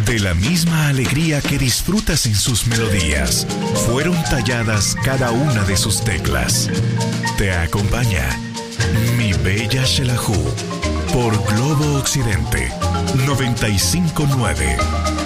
De la misma alegría que disfrutas en sus melodías, fueron talladas cada una de sus teclas. Te acompaña Mi Bella Xelajú por Globo Occidente 95.9.